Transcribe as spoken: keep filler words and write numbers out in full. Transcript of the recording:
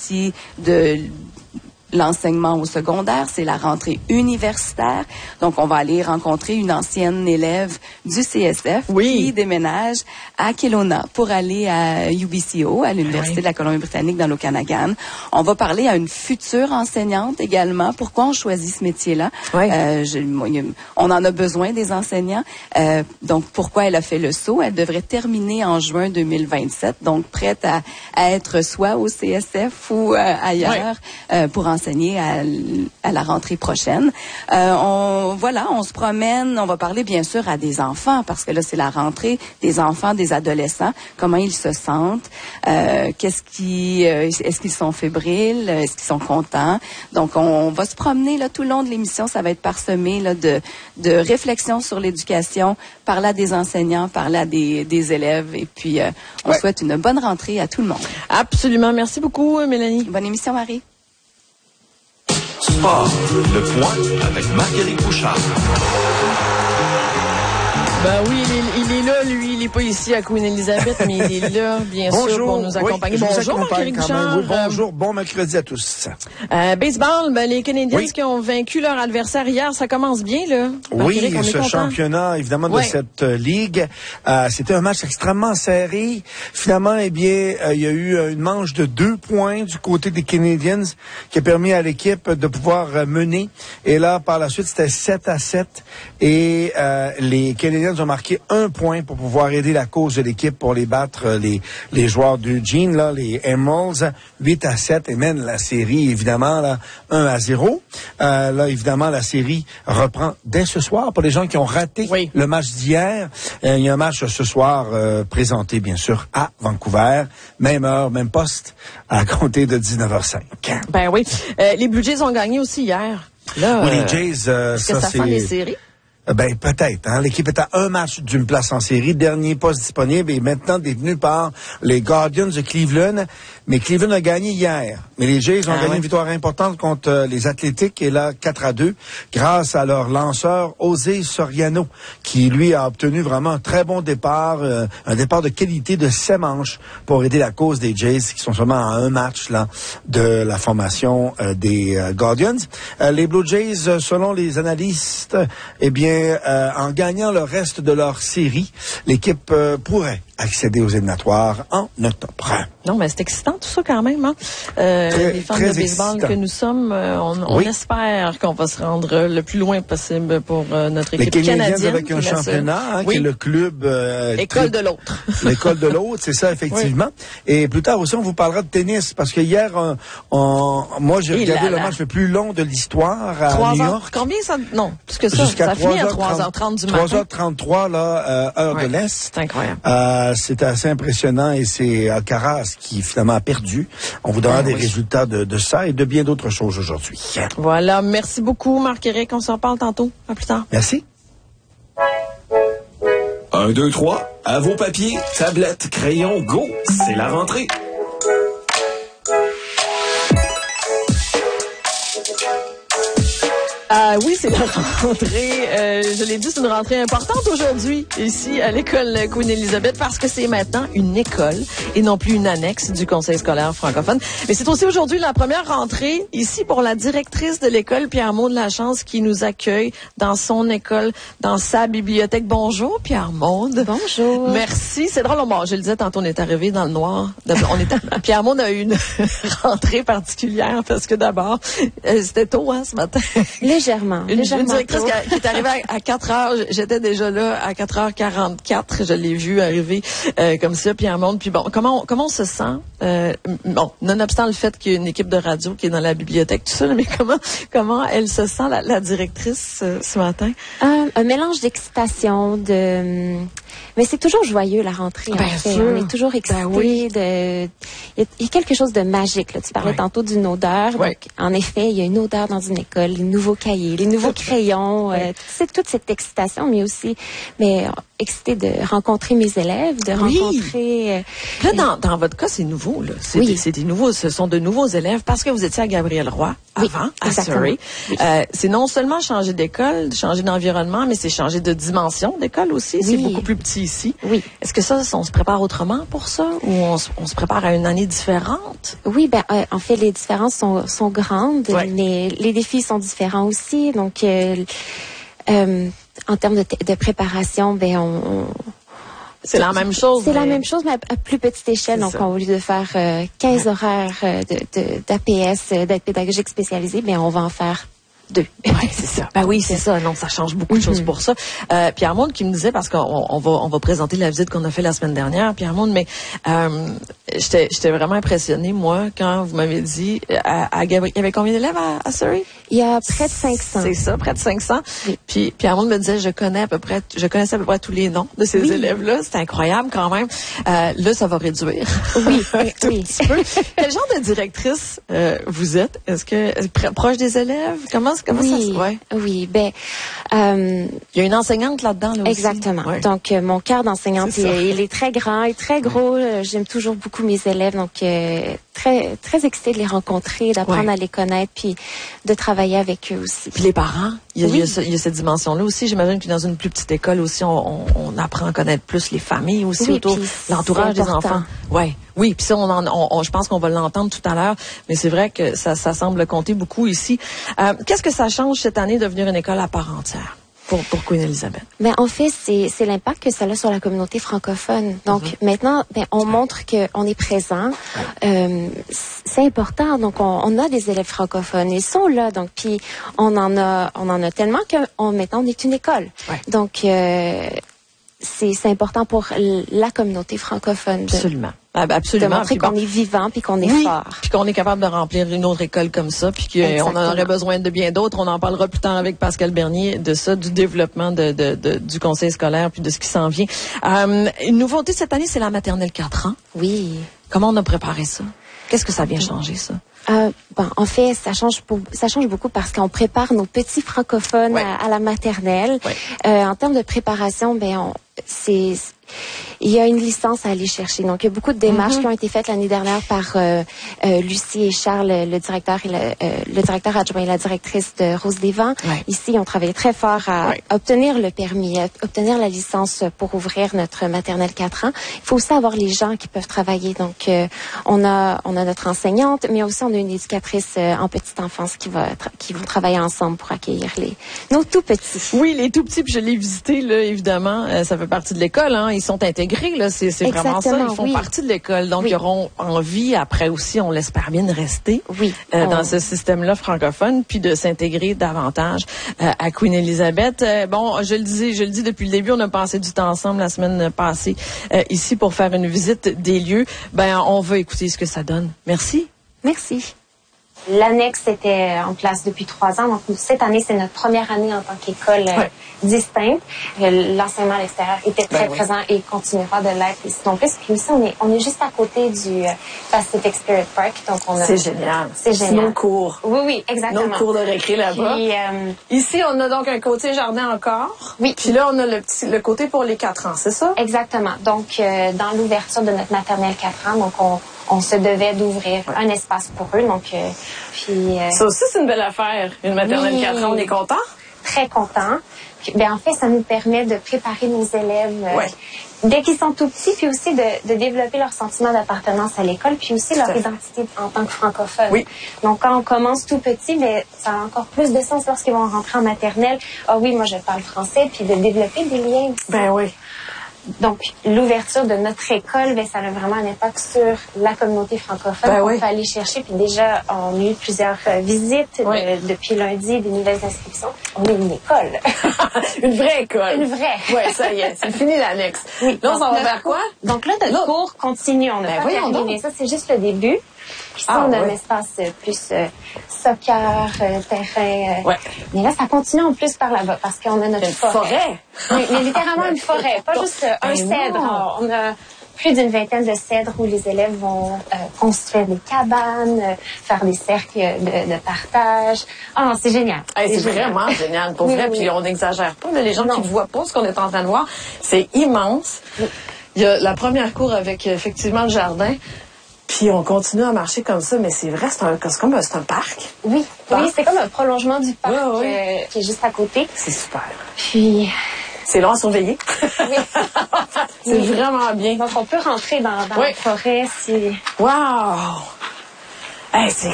aussi de l'enseignement au secondaire, c'est la rentrée universitaire. Donc, on va aller rencontrer une ancienne élève du C S F oui. qui déménage à Kelowna pour aller à U B C O, à l'Université oui. de la Colombie-Britannique dans l'Okanagan. On va parler à une future enseignante également. Pourquoi on choisit ce métier-là? Oui. Euh, je, on en a besoin des enseignants. Euh, donc, pourquoi elle a fait le saut? Elle devrait terminer en juin deux mille vingt-sept, donc prête à, à être soit au C S F ou euh, ailleurs oui. euh, pour enseigner enseigner à, à la rentrée prochaine. Euh, on, voilà, on se promène, on va parler bien sûr à des enfants, parce que là, c'est la rentrée, des enfants, des adolescents, comment ils se sentent, euh, qu'est-ce qui, euh, est-ce qu'ils sont fébriles, est-ce qu'ils sont contents. Donc, on, on va se promener là tout le long de l'émission, ça va être parsemé là, de, de réflexions sur l'éducation, parler à des enseignants, parler à des, des élèves, et puis euh, on ouais. souhaite une bonne rentrée à tout le monde. Absolument. Merci beaucoup, Mélanie. Bonne émission, Marie. Sport, le point avec Marguerite Bouchard. Ben oui, il est, il est là, lui. Il n'est pas ici à Queen Elizabeth, mais il est là, bien bonjour, sûr, pour nous accompagner. Oui, bonjour, Marguerite Bouchard. Oui, bonjour, bon mercredi à tous. Euh, baseball, ben, les Canadiens oui. qui ont vaincu leur adversaire hier, ça commence bien, là. Oui, ce content. championnat, évidemment, oui. de cette euh, ligue. Euh, c'était un match extrêmement serré. Finalement, eh bien, euh, il y a eu une manche de deux points du côté des Canadiens qui a permis à l'équipe de pouvoir euh, mener. Et là, par la suite, c'était sept à sept. Et euh, les Canadiens ont marqué un point pour pouvoir aider la cause de l'équipe pour les battre, les, les joueurs d'Eugene, là, les Emeralds, huit à sept, et mènent la série, évidemment, là, un à zéro. Euh, là, évidemment, la série reprend dès ce soir. Pour les gens qui ont raté oui. le match d'hier, euh, il y a un match ce soir euh, présenté, bien sûr, à Vancouver. Même heure, même poste, à compter de dix-neuf heures cinq. Ben oui. Euh, les Blue Jays ont gagné aussi hier. Là, oui, les Jays, euh, ça, ça c'est... fin des séries? Ben peut-être. Hein? L'équipe est à un match d'une place en série, dernier poste disponible, et maintenant détenu par les Guardians de Cleveland. Mais Cleveland a gagné hier. Mais les Jays ont ah, gagné ouais. une victoire importante contre euh, les Athletics, et là quatre à deux, grâce à leur lanceur José Soriano, qui lui a obtenu vraiment un très bon départ, euh, un départ de qualité de sept manches pour aider la cause des Jays, qui sont seulement à un match là de la formation euh, des euh, Guardians. Euh, les Blue Jays, euh, selon les analystes, eh bien Euh, en gagnant le reste de leur série, l'équipe euh, pourrait accéder aux éliminatoires en octobre. Non, mais c'est excitant tout ça quand même. Hein? Euh, très, les fans très de baseball excitant. que nous sommes, euh, on, on oui. espère qu'on va se rendre le plus loin possible pour euh, notre équipe les Canadiens canadienne. Avec un championnat, hein, oui. qui est le club... Euh, École club, de l'autre. L'école de l'autre, c'est ça, effectivement. Oui. Et plus tard aussi, on vous parlera de tennis, parce que hier, on, on, moi, j'ai Et regardé là, le là. match le plus long de l'histoire à trois New heures, York. Combien ça... Non, plus que ça. Jusqu'à ça finit à trois heures trente du matin. trois heures trente-trois, là, euh, heure ouais, de l'Est. C'est incroyable. Euh, c'est assez impressionnant, et c'est Alcaraz qui, finalement, a perdu. On vous donnera ah, des oui. résultats de, de ça et de bien d'autres choses aujourd'hui. Voilà. Merci beaucoup, Marc-Éric. On s'en parle tantôt. À plus tard. Merci. Un, deux, trois. À vos papiers, tablettes, crayons, go! C'est la rentrée. Ah oui, c'est la rentrée. Euh, je l'ai dit, c'est une rentrée importante aujourd'hui, ici, à l'école Queen Elizabeth, parce que c'est maintenant une école et non plus une annexe du conseil scolaire francophone. Mais c'est aussi aujourd'hui la première rentrée, ici, pour la directrice de l'école, Pierre-Maude Lachance, qui nous accueille dans son école, dans sa bibliothèque. Bonjour, Pierre-Maude. Bonjour. Merci. C'est drôle, bon, je le disais tantôt, on est arrivé dans le noir. On était, Pierre-Maude a eu une rentrée particulière, parce que d'abord, c'était tôt, hein, ce matin. Légèrement. Une, légèrement une directrice qui, qui est arrivée à, à quatre heures. J'étais déjà là à quatre heures quarante-quatre. Je l'ai vue arriver euh, comme ça, Pierre-Maude. Puis bon, comment on, comment on se sent? Euh, bon, nonobstant le fait qu'il y a une équipe de radio qui est dans la bibliothèque, tout ça, mais comment comment elle se sent, la, la directrice, euh, ce matin? Un, un mélange d'excitation, de... Mais c'est toujours joyeux, la rentrée. Bien en fait. sûr. On est toujours excités. Ben oui. de... il, y a, il y a quelque chose de magique. Là. Tu parlais oui. tantôt d'une odeur. Oui. Donc, en effet, il y a une odeur dans une école, les nouveaux cahiers, les nouveaux crayons. Oui. Euh, c'est toute cette excitation, mais aussi mais, excitée de rencontrer mes élèves, de oui. rencontrer... Euh, là, dans, dans votre cas, c'est nouveau. Là. C'est, oui. des, c'est des nouveaux, ce sont de nouveaux élèves parce que vous étiez à Gabriel Roy. avant, oui, à exactement. Surrey. Oui. Euh, c'est non seulement changer d'école, changer d'environnement, mais c'est changer de dimension d'école aussi. Oui. C'est beaucoup plus petit ici. Oui. Est-ce que ça, on se prépare autrement pour ça ou on, se- on se prépare à une année différente? Oui, ben euh, en fait les différences sont, sont grandes, Ouais. mais les défis sont différents aussi. Donc euh, euh, en termes de, t- de préparation, ben on, on C'est la même chose. C'est la mais- même chose, mais à, à plus petite échelle. C'est Donc, ça. au lieu de faire euh, quinze horaires euh, de, de, d'A P S, euh, d'aide pédagogique spécialisée, ben on va en faire deux. Ouais, c'est ça. Ben oui, c'est ça. Donc, ça change beaucoup de choses pour ça. Euh, Pierre Monde qui me disait, parce qu'on on va, on va présenter la visite qu'on a fait la semaine dernière, Pierre Monde, mais euh, j'étais, j'étais vraiment impressionnée, moi, quand vous m'avez dit, à, à Gabriel, il y avait combien d'élèves à, à Surrey? Il y a près de cinq cents. C'est ça, près de cinq cents. Oui. Puis Pierre Monde me disait, je connais à peu près, je connaissais à peu près tous les noms de ces Oui. élèves-là. C'est incroyable quand même. Euh, là, ça va réduire. Oui, Tout oui. un petit peu. Quel genre de directrice euh, vous êtes? Est-ce que est-ce que proche des élèves? Comment, comment ça Oui, se ouais. oui. Ben, euh, Il y a une enseignante là-dedans, là aussi. exactement. Ouais. Donc, euh, mon cœur d'enseignante, C'est ça. il, il est très grand et très gros. Euh, J'aime toujours beaucoup mes élèves. Donc, euh, très, très excitée de les rencontrer, d'apprendre Ouais. à les connaître, puis de travailler avec eux aussi. Puis les parents, il y a, il y a Oui. ce- il y a cette dimension-là aussi. J'imagine que dans une plus petite école aussi, on, on, on apprend à connaître plus les familles aussi Oui, autour, puis l'entourage c'est des important. enfants. Ouais, oui. Puis ça, on, en, on, on- je pense qu'on va l'entendre tout à l'heure. Mais c'est vrai que ça, ça semble compter beaucoup ici. Euh, qu'est-ce que ça change cette année de devenir une école à part entière pour pour Queen Elizabeth? Ben, en fait, c'est, c'est l'impact que ça a sur la communauté francophone. Donc, Mm-hmm. maintenant, ben, on montre qu'on est présent. Euh, c'est important. Donc, on, on a des élèves francophones. Ils sont là. Donc, puis, on en a, on en a tellement que on, maintenant, on est une école. Ouais. Donc, euh, c'est, c'est important pour l- la communauté francophone de, Absolument. Ah, ben, de absolument. montrer Puis bon, qu'on est vivant puis qu'on est oui, fort. puis qu'on est capable de remplir une autre école comme ça, puis qu'on en Exactement. aurait besoin de bien d'autres. On en parlera plus tard avec Pascal Bernier de ça, du développement de, de, de- du conseil scolaire, puis de ce qui s'en vient. Euh, une nouveauté cette année, c'est la maternelle quatre ans. Oui. Comment on a préparé ça? Qu'est-ce que ça vient changer, ça? Euh, bon, en fait, ça change, pour, ça change beaucoup parce qu'on prépare nos petits francophones Ouais. à, à la maternelle. Ouais. Euh, en termes de préparation, ben, on, c'est, il y a une licence à aller chercher. Donc, il y a beaucoup de démarches Mm-hmm. qui ont été faites l'année dernière par euh, euh, Lucie et Charles, le directeur et le, euh, le directeur adjoint et la directrice de Rose des Vents. Ouais. Ici, on travaillait très fort à Ouais. obtenir le permis, à obtenir la licence pour ouvrir notre maternelle quatre ans. Il faut aussi avoir les gens qui peuvent travailler. Donc, euh, on a, on a notre enseignante, mais aussi on a une éducatrice euh, en petite enfance qui va, tra- qui vont travailler ensemble pour accueillir les, nos tout petits. Oui, les tout petits, puis je l'ai visité, là, évidemment. Euh, ça fait partie de l'école, hein. Ils sont intégrés, là. C'est, c'est vraiment ça. Exactement, Ils font oui. partie de l'école. Donc, Oui. ils auront envie, après aussi, on l'espère bien, de rester. Oui. Euh, On- dans ce système-là francophone, puis de s'intégrer davantage euh, à Queen Elizabeth. Euh, bon, je le disais, je le dis depuis le début, on a passé du temps ensemble la semaine passée euh, ici pour faire une visite des lieux. Ben, on va écouter ce que ça donne. Merci. Merci. L'annexe était en place depuis trois ans. Donc, cette année, c'est notre première année en tant qu'école euh, Ouais. distincte. Euh, L'enseignement à l'extérieur était très Ben oui. présent et continuera de l'être ici non plus. Puis aussi, on est, on est juste à côté du euh, Pacific Spirit Park. Donc, on a... C'est génial. C'est génial. Nos cours. Oui, oui, exactement. Nos cours de récré là-bas. Puis, euh, Ici, on a donc un côté jardin encore. Oui. Puis là, on a le petit, le côté pour les quatre ans, c'est ça? exactement. Donc, euh, dans l'ouverture de notre maternelle quatre ans, donc on, on se devait d'ouvrir un espace pour eux. Donc, euh, puis... euh, Ça aussi, c'est une belle affaire. Une maternelle Oui. quatre ans, on est content? très contents. Puis, ben, en fait, ça nous permet de préparer nos élèves euh, Ouais. dès qu'ils sont tout petits, puis aussi de, de développer leur sentiment d'appartenance à l'école, puis aussi leur à fait. identité en tant que francophone. Oui. Donc, quand on commence tout petit, ben, ça a encore plus de sens lorsqu'ils vont rentrer en maternelle. Ah oui, moi, je parle français, puis de développer des liens aussi. Ben oui. Donc, l'ouverture de notre école, ben, ça a vraiment un impact sur la communauté francophone Ben qu'on oui. peut aller chercher. Puis déjà, on a eu plusieurs euh, visites Oui. de- depuis lundi, des nouvelles inscriptions. On est une école. Une vraie école. Une vraie. Ouais, ça y est, c'est fini l'annexe. Oui. Là, on Donc, s'en va notre vers quoi? cours- Donc là, notre Là- cours continue. On n'a Ben pas voyons terminé. donc. Ça, c'est juste le début. Puis ça, Ah, on a ouais. un espace euh, plus euh, soccer, euh, terrain. euh. Ouais. Mais là, ça continue en plus par là-bas parce qu'on a notre Une forêt. forêt. Oui, mais littéralement une forêt. Pas juste euh, un Ben cèdre. non. On a plus d'une vingtaine de cèdres où les élèves vont euh, construire des cabanes, euh, faire des cercles de, de partage. Ah non, c'est génial. Hey, c'est génial. vraiment génial, pour Oui, vrai. oui, Puis oui. on n'exagère pas. Là, les gens Non. qui ne voient pas ce qu'on est en train de voir, c'est immense. Il y a la première cour avec effectivement le jardin. Puis on continue à marcher comme ça, mais c'est vrai, c'est un, c'est comme un, c'est un parc. Oui, Parc. oui, c'est comme un prolongement du parc Ouais, ouais. euh, qui est juste à côté. C'est super. Puis, C'est long à surveiller. oui. C'est Oui. vraiment bien. Donc, on peut rentrer dans, dans Oui. la forêt si... Wow! Hey, c'est